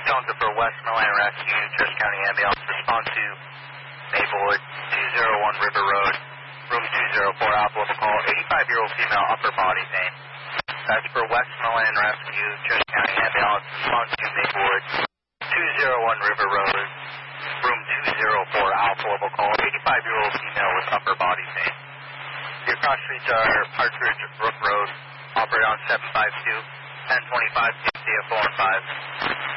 Jones for Westmoreland Rescue, Church County Ambulance. Respond to Maplewood, 201 River Road, room 204, Alpha Level call, 85-year-old female, upper body pain. That's for Westmoreland Rescue, Church County Ambulance. Respond to Maplewood, 201 River Road, room 204, Alpha Level call, 85-year-old female with upper body pain. Your cross streets are Partridge Brook Road, operate on 752, 1025, 4 and 5.